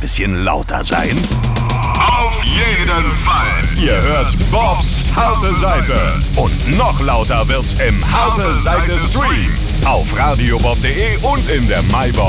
bisschen lauter sein? Auf jeden Fall. Ihr hört Bobs harte Seite. Und noch lauter wird's im Harte Seite Stream. Auf radiobob.de und in der MyBob